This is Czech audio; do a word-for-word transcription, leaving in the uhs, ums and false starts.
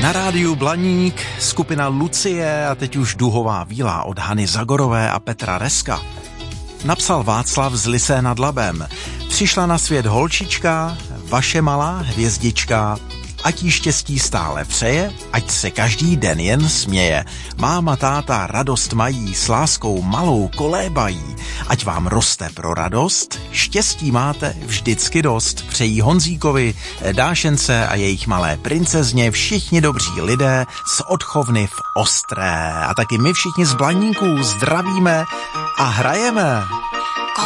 Na rádiu Blaník skupina Lucie a teď už Duhová víla od Hany Zagorové a Petra Reska. Napsal Václav z Lysé nad Labem. Přišla na svět holčička, vaše malá hvězdička, ať jí štěstí stále přeje, ať se každý den jen směje. Máma, táta radost mají, s láskou malou kolébají. Ať vám roste pro radost, štěstí máte vždycky dost. Přejí Honzíkovi, Dášence a jejich malé princezně všichni dobří lidé z odchovny v Ostré. A taky my všichni z Blaníků zdravíme a hrajeme.